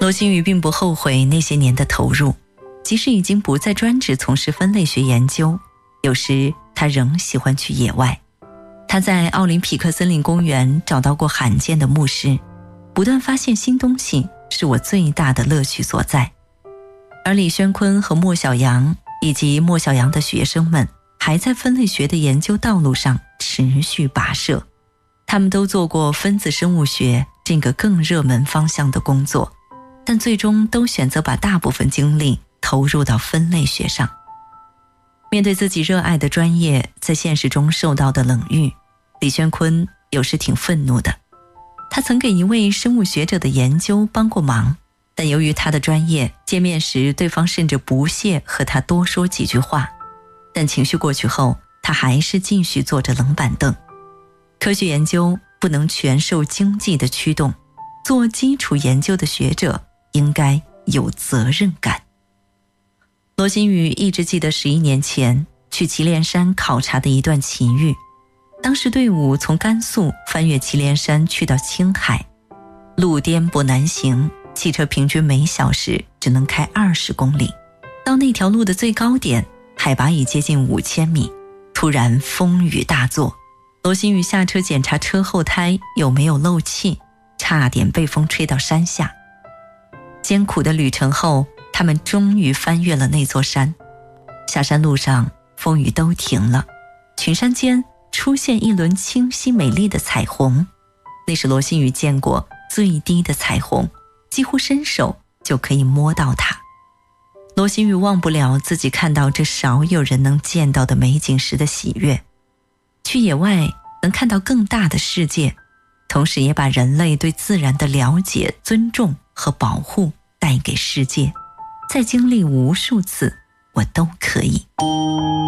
罗新宇并不后悔那些年的投入，即使已经不再专职从事分类学研究，有时他仍喜欢去野外。他在奥林匹克森林公园找到过罕见的木狮，不断发现新东西是我最大的乐趣所在。而李宣坤和莫小阳以及莫小阳的学生们还在分类学的研究道路上持续跋涉，他们都做过分子生物学这个更热门方向的工作，但最终都选择把大部分精力投入到分类学上。面对自己热爱的专业在现实中受到的冷遇，李宣坤有时挺愤怒的。他曾给一位生物学者的研究帮过忙，但由于他的专业，见面时对方甚至不屑和他多说几句话。但情绪过去后，他还是继续坐着冷板凳。科学研究不能全受经济的驱动，做基础研究的学者应该有责任感。罗新宇一直记得11年前去祁连山考察的一段奇遇。当时队伍从甘肃翻越祁连山去到青海，路颠簸难行，汽车平均每小时只能开20公里。到那条路的最高点，海拔已接近5000米，突然风雨大作。罗新宇下车检查车后胎有没有漏气，差点被风吹到山下。艰苦的旅程后，他们终于翻越了那座山。下山路上风雨都停了，群山间出现一轮清晰美丽的彩虹，那是罗新宇见过最低的彩虹，几乎伸手就可以摸到它。罗新宇忘不了自己看到这少有人能见到的美景时的喜悦。去野外能看到更大的世界，同时也把人类对自然的了解、尊重和保护带给世界。再经历无数次，我都可以。